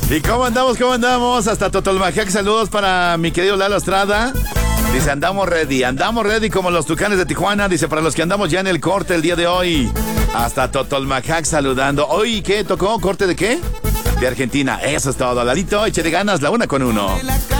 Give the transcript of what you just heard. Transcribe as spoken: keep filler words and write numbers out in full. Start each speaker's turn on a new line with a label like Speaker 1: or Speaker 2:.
Speaker 1: ¿Y cómo andamos? ¿Cómo andamos? Hasta Totolmajac, saludos para mi querido Lalo Estrada. Dice, andamos ready, andamos ready como los Tucanes de Tijuana. Dice, para los que andamos ya en el corte el día de hoy. Hasta Totolmajac saludando. Hoy, ¿qué tocó? ¿Corte de qué? De Argentina. Eso es todo, Lalito. Échale ganas, la una con uno.